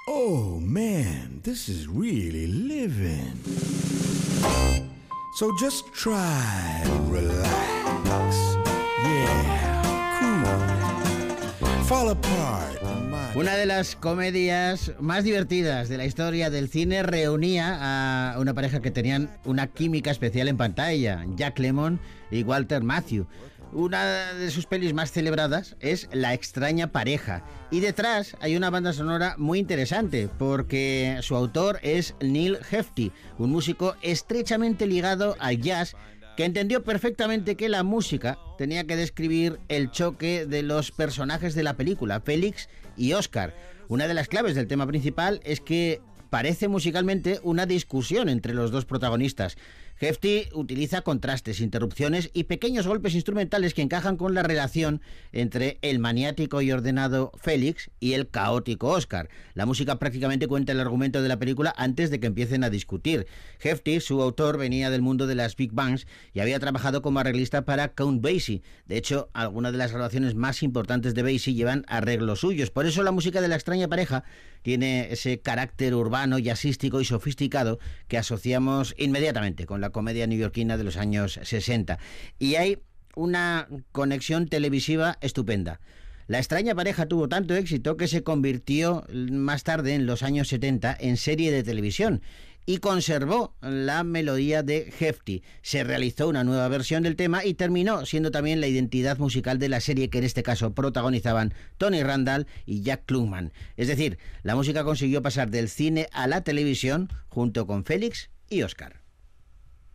Oh man, this is really living. So just try to relax. Yeah, cool. Fall apart. Una de las comedias más divertidas de la historia del cine reunía a una pareja que tenían una química especial en pantalla, Jack Lemmon y Walter Matthau. Una de sus pelis más celebradas es La extraña pareja. Y detrás hay una banda sonora muy interesante, porque su autor es Neil Hefti, un músico estrechamente ligado al jazz, que entendió perfectamente que la música tenía que describir el choque de los personajes de la película, Félix y Oscar. Una de las claves del tema principal es que parece musicalmente una discusión entre los dos protagonistas. Hefti utiliza contrastes, interrupciones y pequeños golpes instrumentales que encajan con la relación entre el maniático y ordenado Félix y el caótico Oscar. La música prácticamente cuenta el argumento de la película antes de que empiecen a discutir. Hefti, su autor, venía del mundo de las big bands y había trabajado como arreglista para Count Basie. De hecho, algunas de las grabaciones más importantes de Basie llevan arreglos suyos. Por eso la música de La extraña pareja tiene ese carácter urbano, jazzístico y sofisticado que asociamos inmediatamente con la comedia neoyorquina de los años 60. Y hay una conexión televisiva estupenda. La extraña pareja tuvo tanto éxito que se convirtió más tarde, en los años 70, en serie de televisión y conservó la melodía de Hefti. Se realizó una nueva versión del tema y terminó siendo también la identidad musical de la serie, que en este caso protagonizaban Tony Randall y Jack Klugman. Es decir, la música consiguió pasar del cine a la televisión junto con Félix y Oscar.